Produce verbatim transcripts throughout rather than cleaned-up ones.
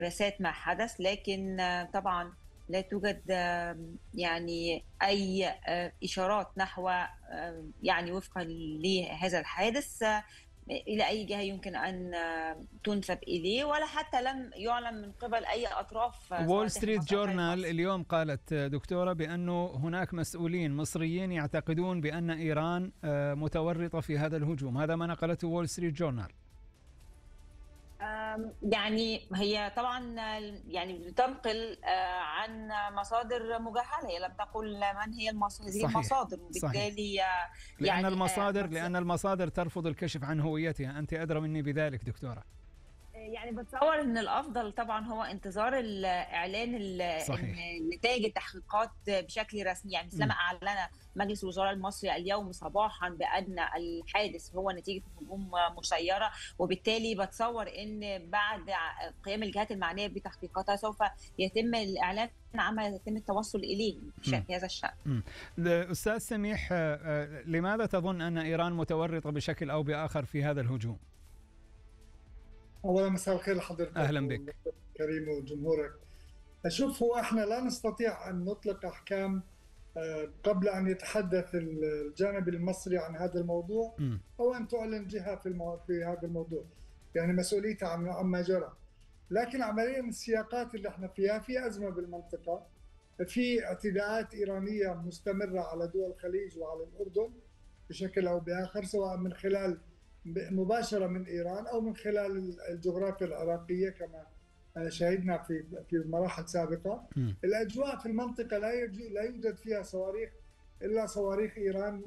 دراسات ما حدث، لكن طبعا لا توجد يعني أي إشارات نحو يعني وفقا لهذا الحادث إلى أي جهة يمكن أن تنسب إليه، ولا حتى لم يعلن من قبل أي أطراف سواء وول داخل ستريت مصر أو خارج جورنال مصر. اليوم قالت دكتورة بأنه هناك مسؤولين مصريين يعتقدون بأن إيران متورطة في هذا الهجوم. هذا ما نقلته وول ستريت جورنال. يعني هي طبعا يعني بتنقل عن مصادر مجهلة، هي لم تقل من هي المصادر، هذه صحيح المصادر، صحيح، وبالتالي لأن يعني المصادر لأن المصادر ترفض الكشف عن هويتها. أنت أدرى مني بذلك دكتورة. يعني بتصور ان الافضل طبعا هو انتظار الاعلان نتائج التحقيقات بشكل رسمي، يعني مثلما اعلن مجلس الوزراء المصري اليوم صباحا بان الحادث هو نتيجه هجوم مسيره، وبالتالي بتصور ان بعد قيام الجهات المعنيه بتحقيقاتها سوف يتم الاعلان عما يتم التوصل اليه في هذا الشان. استاذ سميح، لماذا تظن ان ايران متورطه بشكل او باخر في هذا الهجوم؟ أولا مساء الخير لحضرتك. أهلا بك كريم وجمهورك. أشوف هو إحنا لا نستطيع أن نطلق أحكام قبل أن يتحدث الجانب المصري عن هذا الموضوع م. أو أن تعلن جهة في, المو... في هذا الموضوع، يعني مسؤوليتها عما جرى. لكن عمليا السياقات اللي احنا فيها، في أزمة بالمنطقة، في اعتداءات إيرانية مستمرة على دول الخليج وعلى الأردن بشكل أو بآخر، سواء من خلال مباشرة من إيران أو من خلال الجغرافيا العراقية كما شاهدنا في في مراحل سابقة. م. الأجواء في المنطقة لا لا يوجد فيها صواريخ إلا صواريخ إيران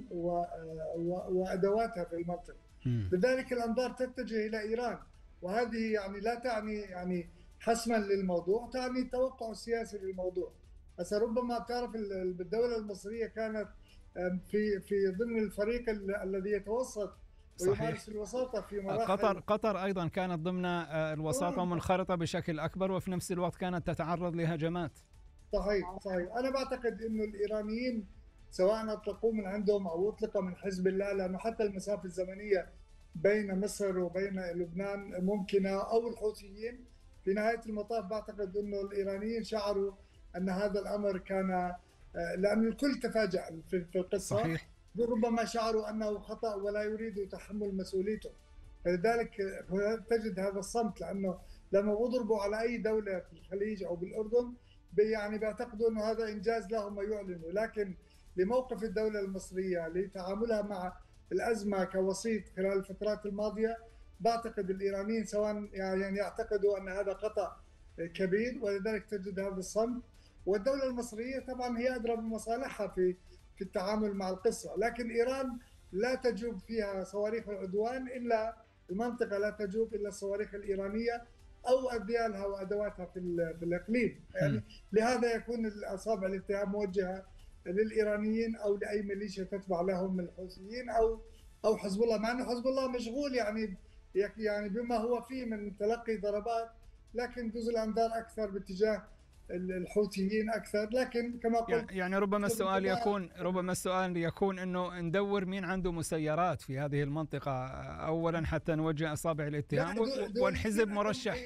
وأدواتها في المنطقة. م. لذلك الأنظار تتجه إلى إيران، وهذه يعني لا تعني يعني حسما للموضوع، تعني التوقع السياسي للموضوع. هسه ربما تعرف الدولة المصرية كانت في في ضمن الفريق الذي يتوسط ويمارس الوساطة في مراحل. قطر قطر أيضا كانت ضمن الوساطة ومنخرطة بشكل أكبر، وفي نفس الوقت كانت تتعرض لهجمات. صحيح صحيح. أنا بعتقد إنه الإيرانيين سواء أطلقوا من عندهم أو أطلق من حزب الله، لأنه حتى المسافة الزمنية بين مصر وبين لبنان ممكنة، أو الحوثيين، في نهاية المطاف بعتقد إنه الإيرانيين شعروا أن هذا الأمر كان، لأن الكل تفاجأ في القصة. صحيح. ربما شعروا أنه خطأ ولا يريدوا تحمل مسؤوليته، لذلك تجد هذا الصمت، لأنه لما بضربوا على أي دولة في الخليج أو بالأردن يعني بيعتقدوا أنه هذا إنجاز لهم ويعلنوا. لكن لموقف الدولة المصرية لتعاملها مع الأزمة كوسيط خلال الفترات الماضية، بعتقد الإيرانيين سواء يعني يعتقدوا أن هذا خطأ كبير، ولذلك تجد هذا الصمت. والدولة المصرية طبعا هي أدرى بمصالحها في في التعامل مع القصة، لكن إيران لا تجوب فيها صواريخ العدوان إلا المنطقة، لا تجوب إلا الصواريخ الإيرانية أو أذيالها وأدواتها في, في الإقليم. يعني لهذا يكون الأصابع الاتهام موجهة للإيرانيين أو لأي ميليشيا تتبع لهم من الحوثيين أو أو حزب الله، مع أنه حزب الله مشغول يعني يعني بما هو فيه من تلقي ضربات، لكن جزء الأنظار أكثر باتجاه الحوثيين أكثر. لكن كما قلت يعني ربما السؤال يكون ربما السؤال يكون إنه ندور مين عنده مسيرات في هذه المنطقة أولا حتى نوجه أصابع الاتهام، والحزب مرشح.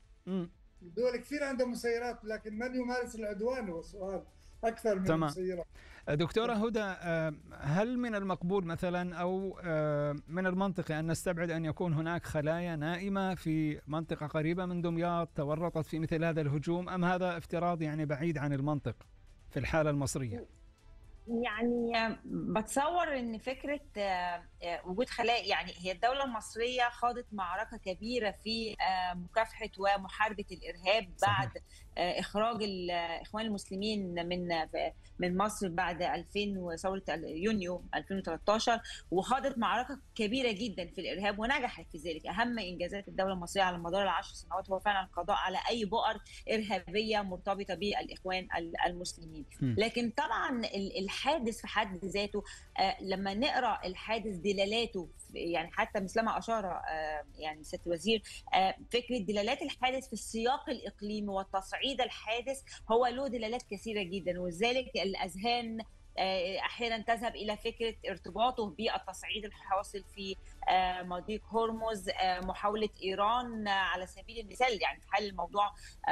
دول كثير عندهم مسيرات، لكن من يمارس العدوان هو السؤال أكثر من تمام. المسيرات. دكتورة هدى، هل من المقبول مثلا أو من المنطقي أن نستبعد أن يكون هناك خلايا نائمة في منطقة قريبة من دمياط تورطت في مثل هذا الهجوم، أم هذا افتراض يعني بعيد عن المنطق في الحالة المصرية؟ يعني بتصور ان فكره وجود خلايا، يعني هي الدوله المصريه خاضت معركه كبيره في مكافحه ومحاربه الارهاب بعد صحيح. اخراج الاخوان المسلمين من من مصر بعد ألفين وثوره يونيو ألفين وثلاثة عشر، وخاضت معركه كبيره جدا في الارهاب ونجحت في ذلك. اهم انجازات الدوله المصريه على مدار العشر سنوات هو فعلا القضاء على اي بؤر ارهابيه مرتبطه بالاخوان المسلمين. م. لكن طبعا الحادث في حد ذاته لما نقرا الحادث دلالاته، يعني حتى مثلما اشار يعني سياده الوزير، فكره دلالات الحادث في السياق الاقليمي وتصعيد الحادث هو له دلالات كثيره جدا، ولذلك الاذهان احيانا تذهب الى فكره ارتباطه بالتصعيد الحاصل في مضيق هرمز، محاوله ايران على سبيل المثال، يعني في حال الموضوع